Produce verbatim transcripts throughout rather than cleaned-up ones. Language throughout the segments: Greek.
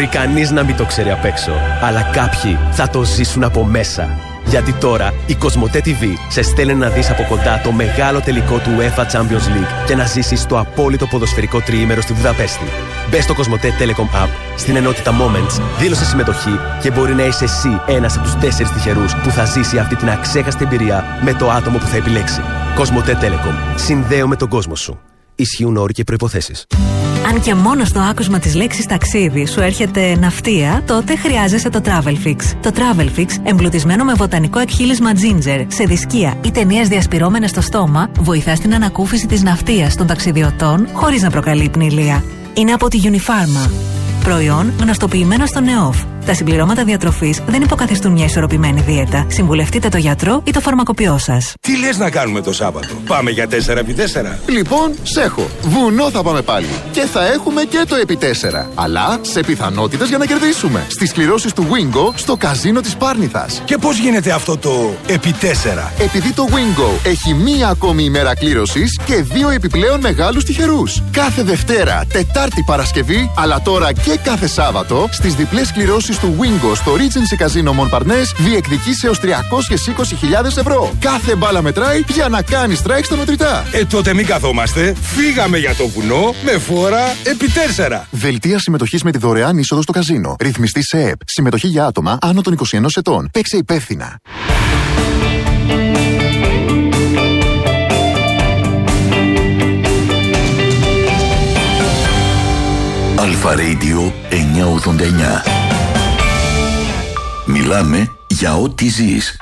Μπορεί κανείς να μην το ξέρει απ' έξω, αλλά κάποιοι θα το ζήσουν από μέσα. Γιατί τώρα η Κοσμοτέ τι βι σε στέλνει να δεις από κοντά το μεγάλο τελικό του UEFA Champions League και να ζήσεις το απόλυτο ποδοσφαιρικό τριήμερο στη Βουδαπέστη. Μπες στο Κοσμοτέ Telecom App, στην ενότητα Moments, δήλωσε συμμετοχή και μπορεί να είσαι εσύ ένας από τους τέσσερις τυχερούς που θα ζήσει αυτή την αξέχαστη εμπειρία με το άτομο που θα επιλέξει. Κοσμοτέ Telecom. Συνδέω τον κόσμο σου. Ισχύουν όροι και προϋποθέσεις. Αν και μόνο στο άκουσμα της λέξης ταξίδι σου έρχεται ναυτία, τότε χρειάζεσαι το Travelfix. Το Travelfix, εμπλουτισμένο με βοτανικό εκχύλισμα ginger, σε δισκία ή ταινίες διασπυρώμενες στο στόμα, βοηθά στην ανακούφιση της ναυτίας των ταξιδιωτών χωρίς να προκαλεί πνηλία. Είναι από τη Unifarma. Προϊόν γνωστοποιημένο στο ΝΕΟΦ. Τα συμπληρώματα διατροφής δεν υποκαθιστούν μια ισορροπημένη δίαιτα. Συμβουλευτείτε το γιατρό ή το φαρμακοποιό σας. Τι λες να κάνουμε το Σάββατο? Πάμε για τέσσερα επί τέσσερα. Λοιπόν, σέχω. Βουνό θα πάμε πάλι. Και θα έχουμε και το επί τέσσερα. Αλλά σε πιθανότητες για να κερδίσουμε. Στις κληρώσεις του Wingo στο καζίνο της Πάρνηθας. Και πώς γίνεται αυτό το επί τέσσερα? Επειδή το Wingo έχει μία ακόμη ημέρα κλήρωσης και δύο επιπλέον μεγάλους τυχερούς. Κάθε Δευτέρα, Τετάρτη, Παρασκευή, αλλά τώρα και κάθε Σάββατο στις διπλές κληρώσεις του Wingo στο Regency Casino Montparnasse διεκδικείς έως τριακόσιες είκοσι χιλιάδες ευρώ. Κάθε μπάλα μετράει για να κάνει strike στα μετρητά. Ε, τότε μην καθόμαστε. Φύγαμε για το βουνό με φόρα επί τέσσερα. Δελτία συμμετοχής με τη δωρεάν είσοδο στο καζίνο. Ρυθμιστή σε ΕΕΠ. Συμμετοχή για άτομα άνω των είκοσι ενός ετών. Παίξε υπεύθυνα. Αλφα Radio εννιακόσια ογδόντα εννιά. Μιλάμε για ό,τι ζεις.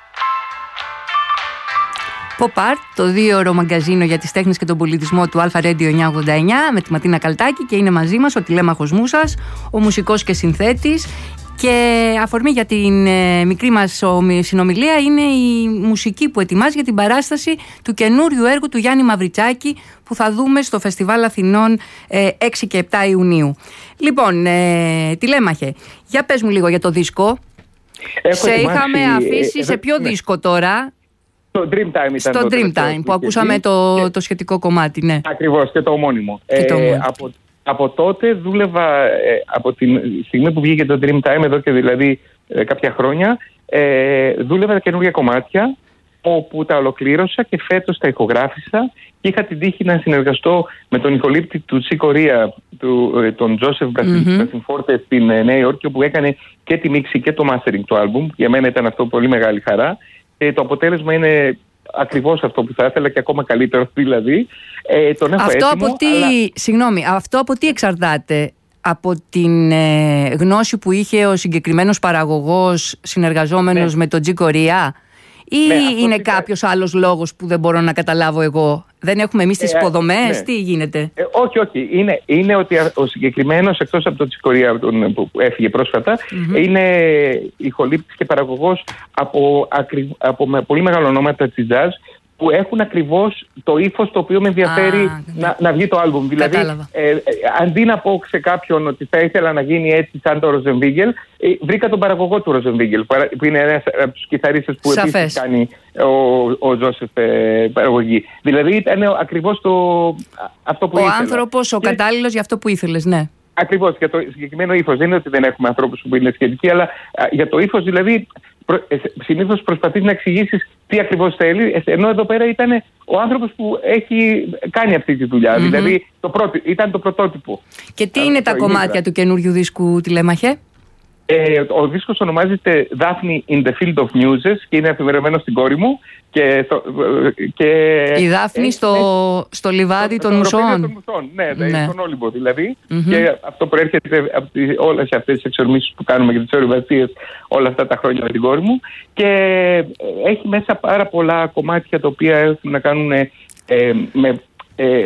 Pop Art, το δύο-ώρο μαγκαζίνο για τις τέχνες και τον πολιτισμό του Αλφα Radio εννιακόσια ογδόντα εννιά με τη Ματίνα Καλτάκη, και είναι μαζί μας ο τηλέμαχος Μούσας, ο μουσικός και συνθέτης. Και αφορμή για την ε, μικρή μας συνομιλία είναι η μουσική που ετοιμάζει για την παράσταση του καινούριου έργου του Γιάννη Μαυριτσάκη που θα δούμε στο Φεστιβάλ Αθηνών ε, έξι και επτά Ιουνίου. Λοιπόν, ε, τηλέμαχε, για πες μου λίγο για το δίσκο. Έχω σε ετοιμάσει, είχαμε αφήσει ε, σε ποιο ναι. δίσκο τώρα? Στο Dreamtime ήταν. Στο Dreamtime που ακούσαμε το, και... το σχετικό κομμάτι, ναι. Ακριβώς, και το ομώνυμο. Και το ομώνυμο. Ε, από, από τότε δούλευα, ε, από τη στιγμή που βγήκε το Dreamtime, εδώ και δηλαδή ε, κάποια χρόνια, ε, δούλευα καινούργια κομμάτια, όπου τα ολοκλήρωσα και φέτος τα ηχογράφησα και είχα την τύχη να συνεργαστώ με τον ηχολήπτη του Τσί Κορία, του, τον Τζόσεφ Μπρασινφόρτε mm-hmm. στην Νέα Υόρκη, όπου έκανε και τη μίξη και το mastering του άλμπουμ. Για μένα ήταν αυτό πολύ μεγάλη χαρά. Και το αποτέλεσμα είναι ακριβώς αυτό που θα ήθελα και ακόμα καλύτερο δηλαδή. Ε, τον έχω αυτό έτοιμο, από τι, αλλά... Συγγνώμη, αυτό από τι εξαρτάται? Από την ε, γνώση που είχε ο συγκεκριμένος παραγωγός συνεργαζόμενος ναι. με τον Τζι Κορία, ή ναι, είναι ήταν... κάποιος άλλος λόγος που δεν μπορώ να καταλάβω εγώ? Δεν έχουμε εμείς τις ε, υποδομές, ναι. τι γίνεται? Ε, όχι, όχι. Είναι, είναι ότι ο συγκεκριμένος, εκτός από τον Τζι Κορία που έφυγε πρόσφατα, mm-hmm. είναι ηχολήπτης και παραγωγός από, ακρι, από με πολύ μεγάλα ονόματα της jazz, που έχουν ακριβώς το ύφος το οποίο με ενδιαφέρει ah, να, να βγει το άλμπουμ. Δηλαδή, ε, ε, αντί να πω σε κάποιον ότι θα ήθελα να γίνει έτσι σαν το Ροζενβίγγελ, ε, βρήκα τον παραγωγό του Ροζενβίγγελ, που είναι ένας από τους κιθαρίστες που Σαφές. επίσης κάνει ο, ο Τζόσεφ ε, παραγωγή. Δηλαδή ήταν ακριβώς το, αυτό που ο ήθελα. Ο άνθρωπος, ο και... κατάλληλος για αυτό που ήθελες, ναι. Ακριβώς, για το συγκεκριμένο ύφος. Δεν είναι ότι δεν έχουμε ανθρώπους που είναι σχετικοί, αλλά α, για το ύφος δηλαδή συνήθως προσπαθείς να εξηγήσεις τι ακριβώς θέλει, ενώ εδώ πέρα ήταν ο άνθρωπος που έχει κάνει αυτή τη δουλειά. Mm-hmm. Δηλαδή το πρώτο, ήταν το πρωτότυπο. Και τι είναι τα κομμάτια του καινούριου δίσκου, τηλέμαχε? Ε, ο δίσκος ονομάζεται Daphne in the Field of Muses και είναι αφιερωμένο στην κόρη μου. Και, και η Δάφνη ε, στο, ε, στο λιβάδι των μουσών. των μουσών. Ναι, ναι, στον Όλυμπο δηλαδή. Mm-hmm. Και αυτό προέρχεται από τις, όλες αυτές τις εξορμήσεις που κάνουμε για τις ορειβασίες όλα αυτά τα χρόνια με την κόρη μου. Και έχει μέσα πάρα πολλά κομμάτια τα οποία έχουν να κάνουν ε, με, ε,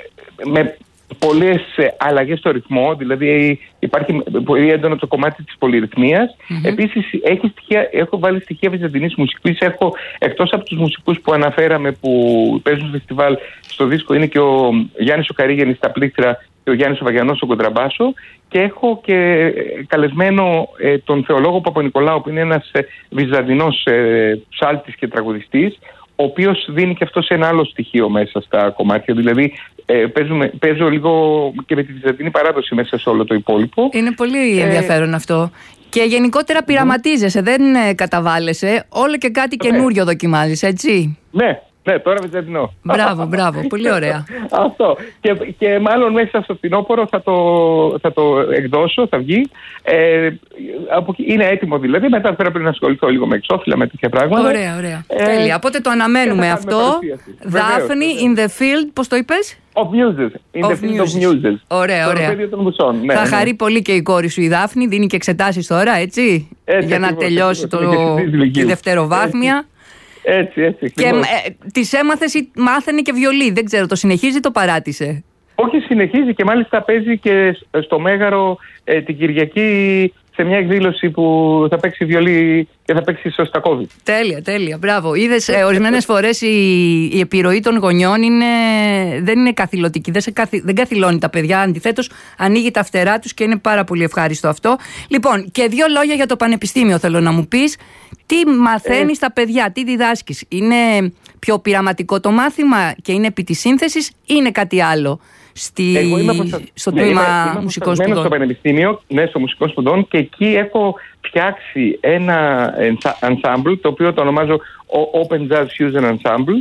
με πολλές αλλαγές στο ρυθμό, δηλαδή υπάρχει πολύ έντονο το κομμάτι της πολυρυθμίας. Mm-hmm. Επίσης έχει στοιχεία, έχω βάλει στοιχεία βυζαντινής μουσικής. Έχω, εκτός από τους μουσικούς που αναφέραμε που παίζουν στο φεστιβάλ, στο δίσκο είναι και ο Γιάννης ο Καρίγενης στα πλήκτρα και ο Γιάννης ο Βαγιανός στο κοντραμπάσο, και έχω και καλεσμένο ε, τον θεολόγο Παπα-Νικολάου, που είναι ένας ε, βυζαντινός ε, ψάλτης και τραγουδιστής, ο οποίος δίνει και αυτό σε ένα άλλο στοιχείο μέσα στα κομμάτια. Δηλαδή, ε, παίζουμε, παίζω λίγο και με τη βυζαντινή παράδοση μέσα σε όλο το υπόλοιπο. Είναι πολύ ενδιαφέρον ε, αυτό. Και γενικότερα πειραματίζεσαι, δεν καταβάλλεσαι. Όλο και κάτι καινούριο δοκιμάζεις, έτσι. Ναι. Ναι, τώρα βυζαντινό. Μπράβο, μπράβο, πολύ ωραία. Αυτό. Και, και μάλλον μέσα στο φθινόπωρο θα το, θα το εκδώσω, θα βγει. Ε, από, είναι έτοιμο δηλαδή. Μετά πρέπει να ασχοληθώ λίγο με εξώφυλλα, με τέτοια πράγματα. Ωραία, ωραία. Ε, Τέλεια. Οπότε το αναμένουμε αυτό. Δάφνη in the field, πώς το είπες? Of muses. In the field of muses. Ωραία, ωραία. Στο των μουσών. Ναι, θα ναι. χαρεί πολύ και η κόρη σου η Δάφνη. Δίνει και εξετάσεις τώρα, έτσι. έτσι για να τελειώσει το, τη δευτεροβάθμια. Έτσι, έτσι. Και ε, της έμαθες ή μάθαινε και βιολί, δεν ξέρω, το συνεχίζει ή το παράτησε? Όχι, συνεχίζει και μάλιστα παίζει και στο Μέγαρο ε, την Κυριακή σε μια εκδήλωση που θα παίξει βιολί και θα παίξει Σωστακόβιτ. Τέλεια, τέλεια, μπράβο. Είδες, ε, ορισμένες φορές η, η επιρροή των γονιών είναι, δεν είναι καθηλωτική, δεν, σε καθι, δεν καθηλώνει τα παιδιά, αντιθέτως ανοίγει τα φτερά τους και είναι πάρα πολύ ευχάριστο αυτό. Λοιπόν, και δύο λόγια για το πανεπιστήμιο θέλω να μου πεις. Τι μαθαίνεις τα παιδιά, τι διδάσκεις? Είναι πιο πειραματικό το μάθημα και είναι επί της σύνθεσης ή είναι κάτι άλλο? Στη... Προστα... στο τμήμα ναι, είμαι, μουσικών σπουδών. Στο πανεπιστήμιο, ναι, στο μουσικών σπουδών, και εκεί έχω φτιάξει ένα ensemble, το οποίο το ονομάζω Open Jazz Fusion Ensemble,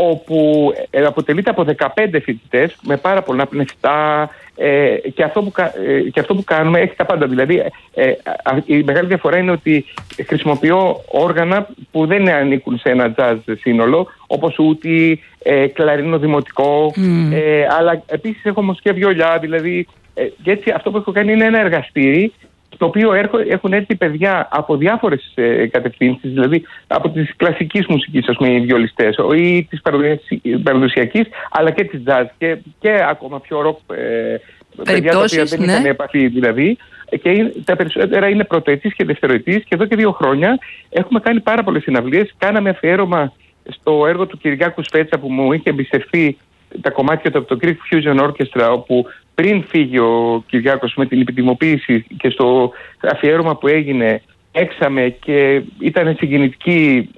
όπου αποτελείται από δεκαπέντε φοιτητές με πάρα πολλά πνευστά, ε, και, αυτό που, ε, και αυτό που κάνουμε έχει τα πάντα. Δηλαδή ε, η μεγάλη διαφορά είναι ότι χρησιμοποιώ όργανα που δεν ανήκουν σε ένα jazz σύνολο, όπως ούτι, ε, κλαρίνο δημοτικό, mm. ε, αλλά επίσης έχω όμως και βιολιά, δηλαδή, ε, και έτσι αυτό που έχω κάνει είναι ένα εργαστήρι στο οποίο έχουν έρθει παιδιά από διάφορες ε, κατευθύνσεις, δηλαδή από της κλασικής μουσικής, ας πούμε, οι βιολιστές, ή της παραδοσιακής, αλλά και της jazz και, και ακόμα πιο ροκ ε, παιδιά τα οποία δεν ναι. είχαν επαφή δηλαδή. Και τα περισσότερα είναι πρωτοετής και δευτεροετής, και εδώ και δύο χρόνια έχουμε κάνει πάρα πολλές συναυλίες. Κάναμε αφιέρωμα στο έργο του Κυριάκου Σφέτσα που μου είχε εμπιστευτεί τα κομμάτια του από το Greek Fusion Orchestra, όπου πριν φύγει ο Κυριάκος με την επιτιμοποίηση και στο αφιέρωμα που έγινε έξαμε και ήταν συγκινητική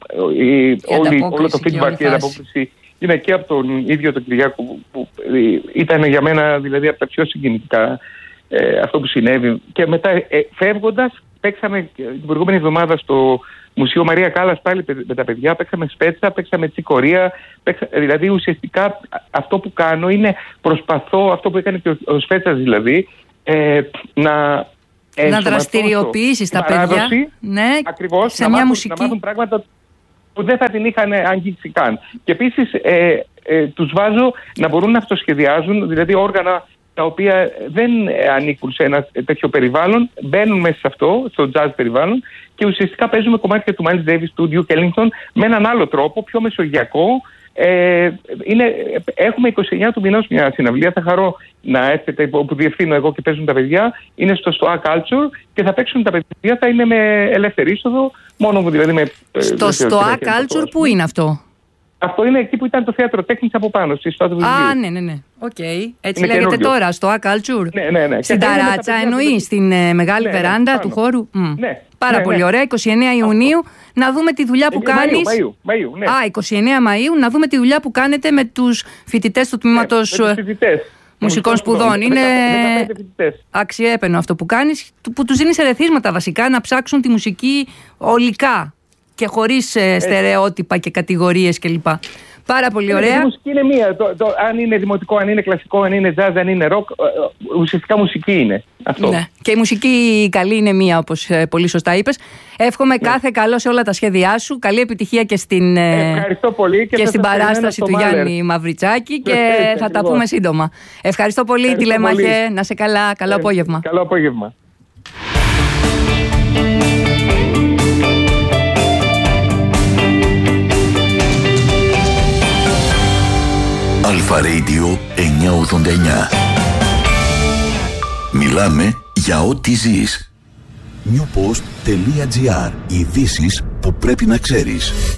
όλη, όλο το feedback και η ανταπόκριση είναι και από τον ίδιο τον Κυριάκο που, που ήταν για μένα δηλαδή από τα πιο συγκινητικά ε, αυτό που συνέβη. Και μετά ε, φεύγοντας παίξαμε την προηγούμενη εβδομάδα στο Μουσείο Μαρία Κάλλας πάλι με τα παιδιά, παίξαμε Σπέτσα, παίξαμε Τσικορία, παίξα, δηλαδή ουσιαστικά αυτό που κάνω είναι προσπαθώ, αυτό που έκανε και ο, ο Σπέτσας δηλαδή, ε, να να δραστηριοποιήσεις τα παιδιά, ναι, ακριβώς, σε να μια μάθουν, μουσική. Να μάθουν πράγματα που δεν θα την είχαν αγγίξει καν. Και επίσης ε, ε, τους βάζω να μπορούν να αυτοσχεδιάζουν, δηλαδή όργανα τα οποία δεν ανήκουν σε ένα τέτοιο περιβάλλον, μπαίνουν μέσα σε αυτό, στο jazz περιβάλλον, και ουσιαστικά παίζουμε κομμάτια του Miles Davis, του Duke Ellington με έναν άλλο τρόπο, πιο μεσογειακό. Ε, είναι, έχουμε είκοσι εννέα του μηνός μια συναυλία, θα χαρώ να έρθετε, όπου διευθύνω εγώ και παίζουν τα παιδιά. Είναι στο Stoa Culture και θα παίξουν τα παιδιά, θα είναι με ελεύθερη είσοδο, μόνο μου δηλαδή με... Στο Stoa Culture πού είναι αυτό? Αυτό είναι εκεί που ήταν το θέατρο τέχνης από πάνω, στη Στάδο του Βιβλίου. Α, ναι, ναι, ναι. Okay. Έτσι είναι λέγεται τώρα, στο A Culture. Ναι, ναι, ναι. Στην ταράτσα εννοεί, στην ε, μεγάλη ναι, βεράντα ναι, του χώρου. Mm. Ναι, Πάρα ναι, πολύ ναι. ωραία. είκοσι εννέα Ιουνίου, να δούμε τη δουλειά που ε, κάνεις. Μαΐου, Μαΐου, ναι. Α, είκοσι εννέα Μαΐου, να δούμε τη δουλειά που κάνετε με τους φοιτητές του τμήματος ναι, φοιτητές. μουσικών σπουδών. Είναι αξιέπαινο αυτό που κάνεις, που τους δίνεις ερεθίσματα βασικά να ψάξουν τη μουσική ολικά και χωρίς ε, στερεότυπα και κατηγορίες κλπ. Πάρα πολύ ωραία. Η μουσική είναι μία. Το, το, αν είναι δημοτικό, αν είναι κλασικό, αν είναι jazz, αν είναι rock, ουσιαστικά μουσική είναι αυτό. Ναι. Και η μουσική καλή είναι μία, όπως πολύ σωστά είπες. Εύχομαι ναι. κάθε καλό σε όλα τα σχέδιά σου. Καλή επιτυχία και στην, πολύ και και στην παράσταση του Μάλερ. Γιάννη Μαυριτσάκη και θα ακριβώς. τα πούμε σύντομα. Ευχαριστώ πολύ, Ευχαριστώ Τηλέμαχε. Πολύ. Να σε καλά. Καλό ε, απόγευμα. Καλό απόγευμα. Αλφα Radio εννιακόσια ογδόντα εννιά. Μιλάμε για ό,τι ζεις. newpost.gr. Ειδήσεις που πρέπει να ξέρεις.